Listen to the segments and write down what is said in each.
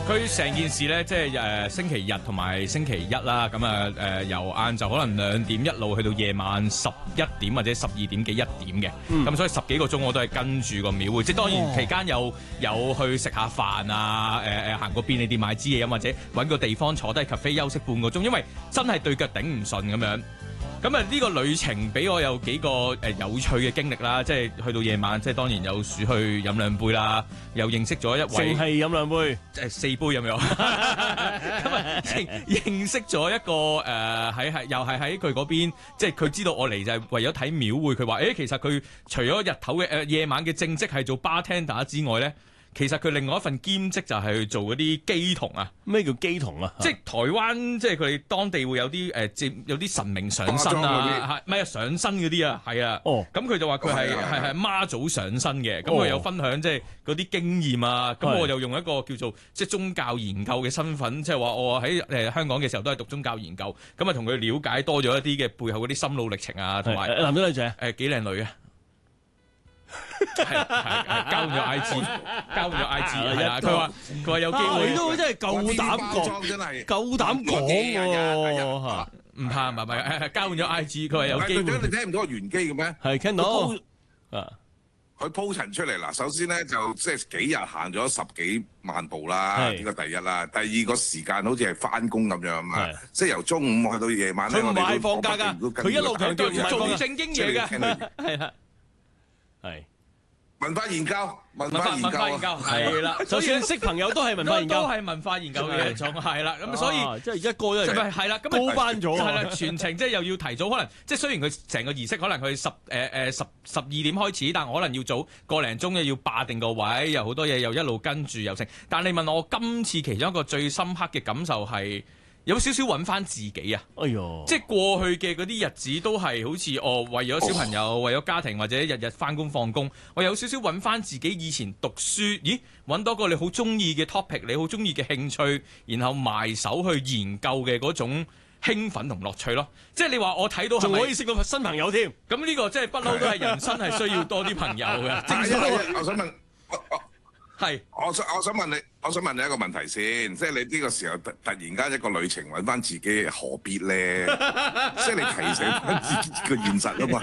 佢成件事咧，即係星期日同埋星期一啦，咁由晏晝可能2點一路去到夜晚11點或者12點幾1點嘅，咁所以10幾個鐘我都係跟住個廟會，即係當然期間有去食下飯啊，行個便利店買支嘢飲，或者揾個地方坐低 cafe 休息半個鐘，因為真係對腳頂唔順咁樣。咁呢個旅程俾我有幾個有趣嘅經歷啦，即係去到夜晚，即係當然有鼠去飲2杯啦，又認識咗一位， 淨係飲2杯 ，4杯咁樣。咁認識咗一個又係喺佢嗰邊，即係佢知道我嚟就係為咗睇廟會，佢話其實佢除咗日頭嘅夜晚嘅正職係做 bartender 之外咧。其實佢另外一份兼職就係去做嗰啲乩童啊！ 咩叫乩童啊？ 即係台灣，即係佢哋當地會有啲有啲神明上身啊，唔係上身嗰啲啊，係啊。哦，咁佢就話佢係媽祖上身嘅，咁佢有分享即係嗰啲經驗啊。咁我又用一個叫做即係宗教研究嘅身份，即係話我喺香港嘅時候都係讀宗教研究，咁啊同佢了解多咗一啲嘅背後嗰啲心路歷程啊，同埋男仔女仔幾靚女啊！係交換咗 IG，係啦。佢話有機會， 你都真係夠膽講，真係夠膽講喎。 唔怕，交換咗 IG，佢話有機會。 你聽唔到個玄機嘅咩？ 係聽到佢鋪陳出嚟啦。首先咧就即係幾日行咗10幾萬步啦，呢個第一啦。第二個時間好似係翻工咁樣啊，即係由中午去到夜晚咧， 佢唔係放假㗎，佢一路強調要做正經嘢㗎，係啦。係文化研究係啦， 就算識朋友都係文化研究， 都係文化研究嘅一種，係啦。咁所以即係一個都係啦，咁高班咗， 係啦，全程即係又要提早，可能即係雖然佢成個儀式可能佢12點開始，但可能要早個零鐘要霸定個位，有好多嘢又一路跟住又成。但你問我今次其中一個最深刻嘅感受係。有少少揾翻自己啊！ 哎呦， 即係過去嘅嗰啲日子都係好似為咗小朋友、為咗家庭或者日日翻工放工，我有少少揾翻自己以前讀書，咦？揾到個你好中意嘅 topic， 你好中意嘅興趣，然後埋手去研究嘅嗰種興奮同樂趣咯。即係你話我睇到仲可以識到新朋友添。 咁呢個即係不嬲都係人生係需要多啲朋友嘅。 我想問。 係， 我想問你一個問題先，即係你呢個時候突然間一個旅程揾翻自己，何必咧？即係你提醒翻自己個現實啊嘛，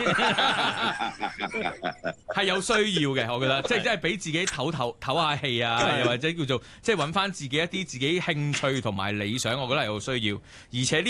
係有需要嘅，我覺得，即係俾自己唞下氣啊，又或者叫做即係揾翻自己一啲自己興趣同埋理想，我覺得係有需要，而且呢。